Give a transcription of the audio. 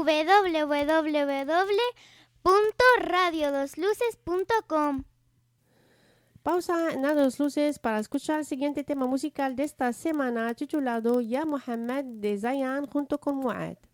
www.radiodosluces.com. Pausa en las dos luces para escuchar el siguiente tema musical de esta semana titulado Ya Mohammed de Zayan junto con Muad.